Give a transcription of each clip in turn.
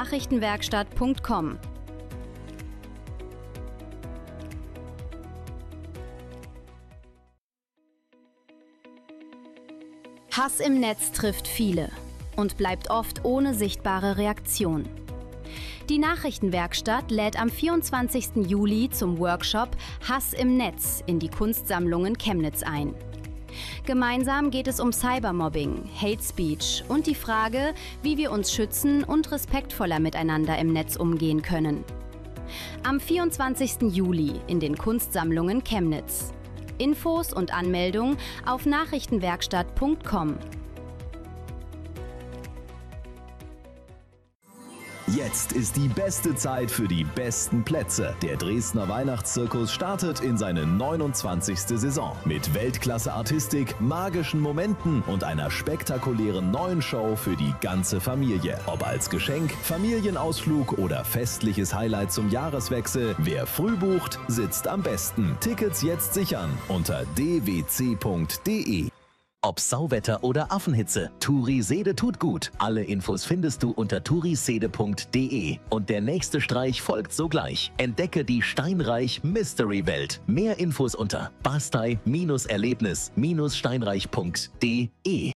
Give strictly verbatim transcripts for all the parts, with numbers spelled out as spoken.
nachrichtenwerkstatt punkt com. Hass im Netz trifft viele und bleibt oft ohne sichtbare Reaktion. Die Nachrichtenwerkstatt lädt am vierundzwanzigsten Juli zum Workshop Hass im Netz in die Kunstsammlungen Chemnitz ein. Gemeinsam geht es um Cybermobbing, Hate Speech und die Frage, wie wir uns schützen und respektvoller miteinander im Netz umgehen können. Am vierundzwanzigsten Juli in den Kunstsammlungen Chemnitz. Infos und Anmeldung auf nachrichtenwerkstatt punkt com. Jetzt ist die beste Zeit für die besten Plätze. Der Dresdner Weihnachtszirkus startet in seine neunundzwanzigste Saison. Mit Weltklasse-Artistik, magischen Momenten und einer spektakulären neuen Show für die ganze Familie. Ob als Geschenk, Familienausflug oder festliches Highlight zum Jahreswechsel, wer früh bucht, sitzt am besten. Tickets jetzt sichern unter d w c punkt d e. Ob Sauwetter oder Affenhitze, Turisede tut gut. Alle Infos findest du unter turisede punkt d e. Und der nächste Streich folgt sogleich. Entdecke die Steinreich Mystery Welt. Mehr Infos unter bastei Erlebnis Steinreich punkt d e.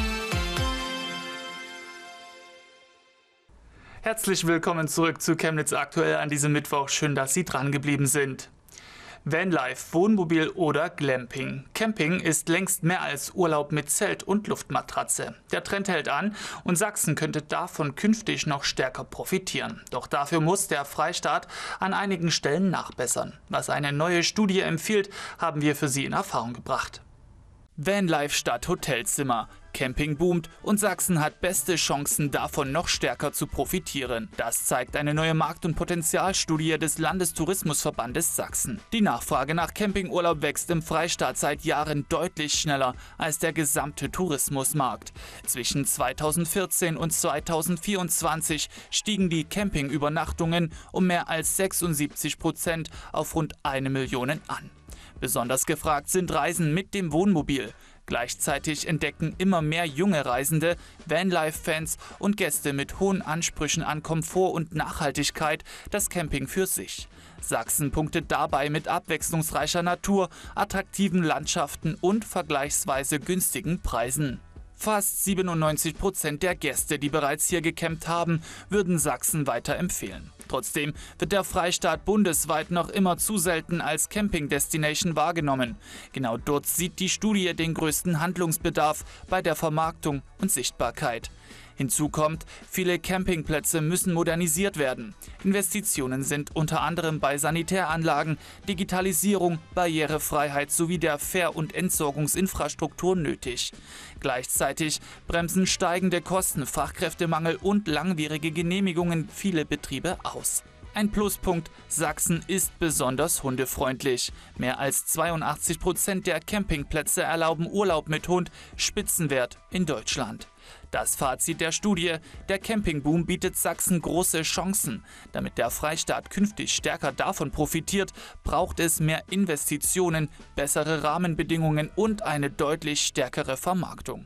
Herzlich willkommen zurück zu Chemnitz aktuell an diesem Mittwoch. Schön, dass Sie dran geblieben sind. Vanlife, Wohnmobil oder Glamping. Camping ist längst mehr als Urlaub mit Zelt und Luftmatratze. Der Trend hält an und Sachsen könnte davon künftig noch stärker profitieren. Doch dafür muss der Freistaat an einigen Stellen nachbessern. Was eine neue Studie empfiehlt, haben wir für Sie in Erfahrung gebracht. Vanlife statt Hotelzimmer. Camping boomt und Sachsen hat beste Chancen, davon noch stärker zu profitieren. Das zeigt eine neue Markt- und Potenzialstudie des Landestourismusverbandes Sachsen. Die Nachfrage nach Campingurlaub wächst im Freistaat seit Jahren deutlich schneller als der gesamte Tourismusmarkt. Zwischen zweitausendvierzehn und zweitausendvierundzwanzig stiegen die Campingübernachtungen um mehr als sechsundsiebzig Prozent auf rund eine Million an. Besonders gefragt sind Reisen mit dem Wohnmobil. Gleichzeitig entdecken immer mehr junge Reisende, Vanlife-Fans und Gäste mit hohen Ansprüchen an Komfort und Nachhaltigkeit das Camping für sich. Sachsen punktet dabei mit abwechslungsreicher Natur, attraktiven Landschaften und vergleichsweise günstigen Preisen. Fast siebenundneunzig Prozent der Gäste, die bereits hier gecampt haben, würden Sachsen weiterempfehlen. Trotzdem wird der Freistaat bundesweit noch immer zu selten als Camping-Destination wahrgenommen. Genau dort sieht die Studie den größten Handlungsbedarf bei der Vermarktung und Sichtbarkeit. Hinzu kommt, viele Campingplätze müssen modernisiert werden. Investitionen sind unter anderem bei Sanitäranlagen, Digitalisierung, Barrierefreiheit sowie der Fähr- und Entsorgungsinfrastruktur nötig. Gleichzeitig bremsen steigende Kosten, Fachkräftemangel und langwierige Genehmigungen viele Betriebe aus. Ein Pluspunkt: Sachsen ist besonders hundefreundlich. Mehr als zweiundachtzig Prozent der Campingplätze erlauben Urlaub mit Hund, Spitzenwert in Deutschland. Das Fazit der Studie: Der Campingboom bietet Sachsen große Chancen. Damit der Freistaat künftig stärker davon profitiert, braucht es mehr Investitionen, bessere Rahmenbedingungen und eine deutlich stärkere Vermarktung.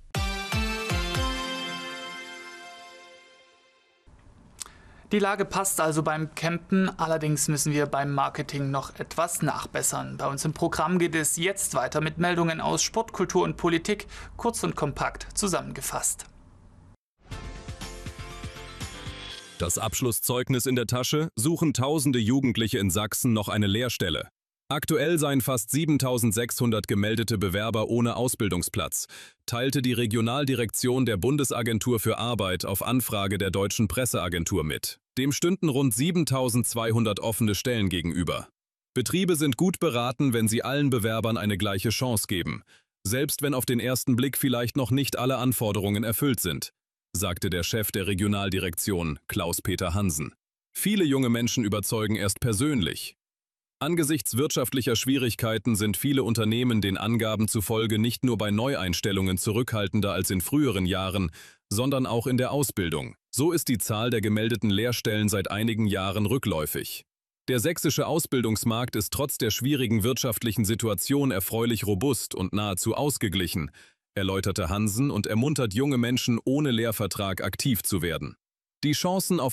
Die Lage passt also beim Campen, allerdings müssen wir beim Marketing noch etwas nachbessern. Bei uns im Programm geht es jetzt weiter mit Meldungen aus Sport, Kultur und Politik, kurz und kompakt zusammengefasst. Das Abschlusszeugnis in der Tasche, suchen tausende Jugendliche in Sachsen noch eine Lehrstelle. Aktuell seien fast siebentausendsechshundert gemeldete Bewerber ohne Ausbildungsplatz, teilte die Regionaldirektion der Bundesagentur für Arbeit auf Anfrage der Deutschen Presseagentur mit. Dem stünden rund siebentausendzweihundert offene Stellen gegenüber. Betriebe sind gut beraten, wenn sie allen Bewerbern eine gleiche Chance geben, selbst wenn auf den ersten Blick vielleicht noch nicht alle Anforderungen erfüllt sind, sagte der Chef der Regionaldirektion, Klaus-Peter Hansen. Viele junge Menschen überzeugen erst persönlich. Angesichts wirtschaftlicher Schwierigkeiten sind viele Unternehmen den Angaben zufolge nicht nur bei Neueinstellungen zurückhaltender als in früheren Jahren, sondern auch in der Ausbildung. So ist die Zahl der gemeldeten Lehrstellen seit einigen Jahren rückläufig. Der sächsische Ausbildungsmarkt ist trotz der schwierigen wirtschaftlichen Situation erfreulich robust und nahezu ausgeglichen, erläuterte Hansen und ermuntert junge Menschen ohne Lehrvertrag aktiv zu werden. Die Chancen auf